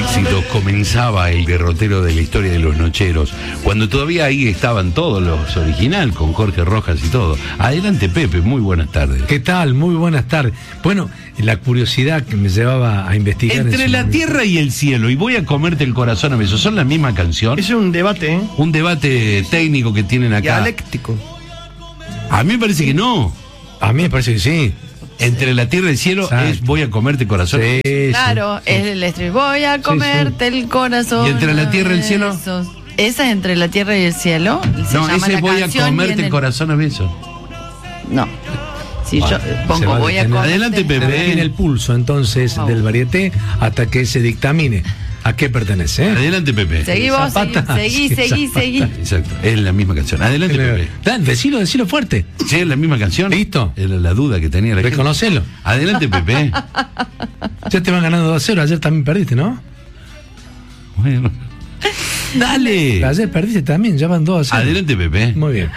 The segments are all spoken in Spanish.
éxitos comenzaba el derrotero de la historia de los nocheros, cuando todavía ahí estaban todos los original, con Jorge Rojas y todo. Adelante, Pepe, muy buenas tardes. ¿Qué tal? Muy buenas tardes. Bueno, la curiosidad que me llevaba a investigar... Entre la tierra y el cielo, y voy a comerte el corazón a besos, ¿son la misma canción? Es un debate, ¿eh? Un debate técnico que tienen acá. Dialéctico. A mí me parece que no. A mí me parece que sí. Entre la tierra y el cielo. Exacto. Es voy a comerte el corazón. Sí, claro, sí. es el estribillo. Voy a comerte el corazón. ¿Y entre la tierra y el cielo? Esa es entre la tierra y el cielo. No, ese es voy a comerte el corazón a besos. No. Si yo pongo voy a comer. Adelante, Pepe. En el pulso, entonces, del varieté hasta que se dictamine a qué pertenece. Adelante, Pepe. Seguí vos, seguí. Exacto, es la misma canción. Adelante, Pepe. Decilo fuerte. Sí, es la misma canción. ¿Listo? Era la duda que tenía la gente. Reconocelo. Adelante, Pepe. Ya te van ganando 2-0, ayer también perdiste, ¿no? Bueno. Dale. Ayer perdiste también, ya van 2-0. Adelante, Pepe. Muy bien.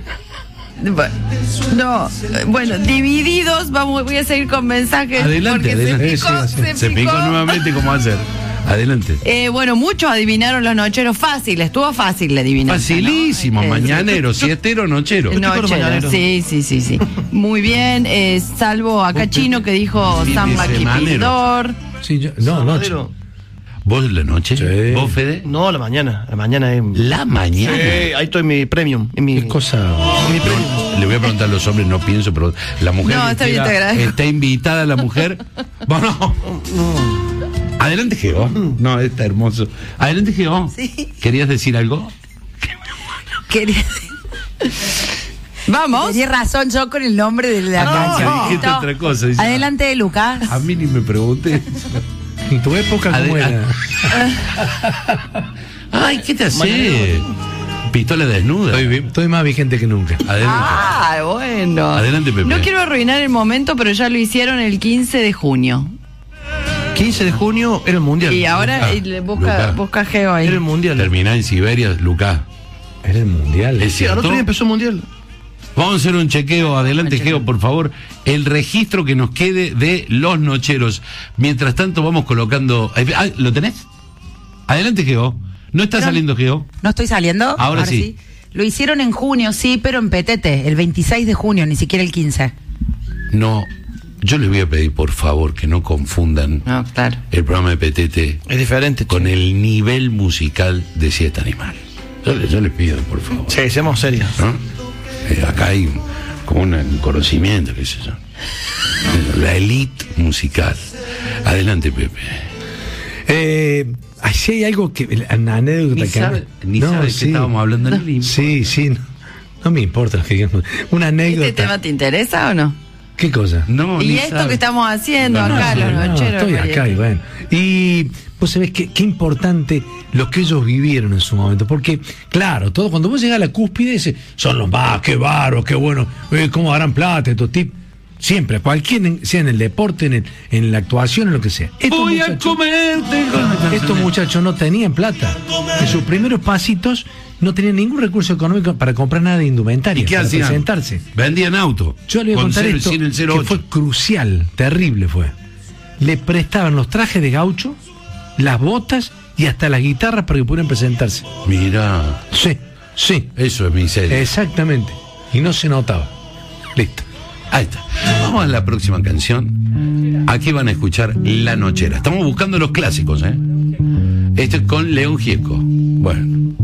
No, bueno, divididos, voy a seguir con mensajes. Adelante, adelante. Se picó nuevamente cómo hacer. Adelante. Bueno, muchos adivinaron los nocheros. Fácil, estuvo fácil la adivinación. Facilísimo, ¿no? Mañanero, siestero, nochero. Nochero, sí. Muy bien, salvo acá Chino que dijo Samba Kipindor. Sí, noche. ¿Vos la noche? Sí. ¿Vos, Fede? No, la mañana. La mañana es... ¿La mañana? Sí, ahí estoy en mi premium. ¿Qué cosa? Mi premium. Le voy a preguntar a los hombres, no pienso, pero la mujer... No, está bien, te agradezco. Está invitada la mujer. Bueno, no. Adelante, Geo. No, está hermoso. Adelante, Geo. Sí. ¿Querías decir algo? Vamos. Tenía razón yo con el nombre de la canción. Dijiste otra cosa. Dice, adelante, Lucas. A mí ni me pregunté. En tu época, ¿cómo era? Ay, ¿qué te hace? Pistola desnuda. Estoy más vigente que nunca. Adelante. Bueno. Adelante, Pepe. No quiero arruinar el momento, pero ya lo hicieron el 15 de junio. 15 de junio era el mundial. Y ahora busca Geo ahí. Era el mundial. Terminá en Siberia, Lucas. Era el mundial. ¿Es cierto? Al otro día empezó el mundial. Vamos a hacer un chequeo. Adelante, Geo, por favor. El registro que nos quede de los nocheros. Mientras tanto, vamos colocando. ¿Lo tenés? Adelante, Geo. ¿No está saliendo, Geo? ¿No estoy saliendo? Ahora sí. Lo hicieron en junio, sí, pero en Petete, el 26 de junio, ni siquiera el 15. No, yo les voy a pedir, por favor, que no confundan el programa de Petete. Es diferente. Con el nivel musical de Siesta Animal. Yo les pido, por favor. Sí, seamos serios. ¿No? Acá hay como un conocimiento, qué sé yo. La elite musical. Adelante, Pepe. Si hay algo que... Una anécdota ni sabe que estábamos hablando en el limbo. Sí, no me importa. Una anécdota. ¿Este tema te interesa o no? ¿Qué cosa? No, y esto que estamos haciendo acá, los nocheros. Estoy acá y bueno. Y vos sabés qué importante lo que ellos vivieron en su momento. Porque, claro, todo cuando vos llegás a la cúspide, son los más, qué bárbaro, qué bueno, cómo harán plata, estos tipos. Siempre, cualquier, sea en el deporte, en la actuación, en lo que sea. Estos muchachos no tenían plata. En sus primeros pasitos no tenían ningún recurso económico para comprar nada de indumentaria. ¿Y qué para hacían? Presentarse. Vendían auto. Yo le voy a contar esto, que fue crucial, terrible fue. Le prestaban los trajes de gaucho, las botas y hasta las guitarras para que pudieran presentarse. Mira. Sí. Eso es miseria. Exactamente. Y no se notaba. Listo. Ahí está. Vamos a la próxima canción. Aquí van a escuchar La Nochera. Estamos buscando los clásicos, ¿eh? Este es con León Gieco. Bueno.